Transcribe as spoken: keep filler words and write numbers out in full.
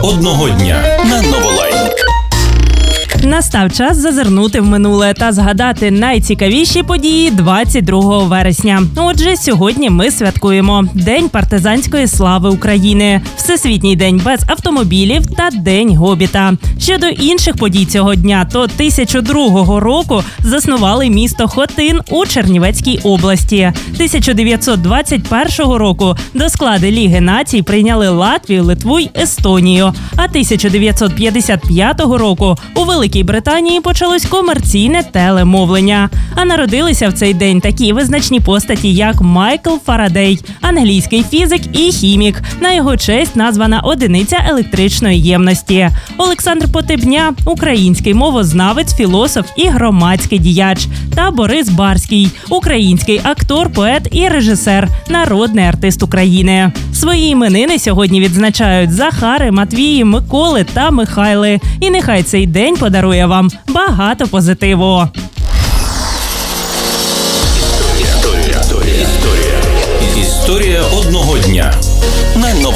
одного дня на Новолайн. Настав час зазирнути в минуле та згадати найцікавіші події двадцять другого вересня. Отже, сьогодні ми святкуємо День партизанської слави України, Всесвітній день без автомобілів та День Гобіта. Щодо інших подій цього дня, то тисяча другого року заснували місто Хотин у Чернівецькій області. тисяча дев'ятсот двадцять першого року до складу Ліги націй прийняли Латвію, Литву й Естонію. А тисяча дев'ятсот п'ятдесят п'ятого року у Великій Британії почалось комерційне телемовлення. А народилися в цей день такі визначні постаті, як Майкл Фарадей, англійський фізик і хімік. На його честь названа одиниця електричної ємності. Олександр Потебня – український мовознавець, філософ і громадський діяч. Та Борис Барський – український актор, поет і режисер, народний артист України. Свої іменини сьогодні відзначають Захари, Матвії, Миколи та Михайли. І нехай цей день подарує вам багато позитиву. Історія. Історія. Історія одного дня на Новолайн.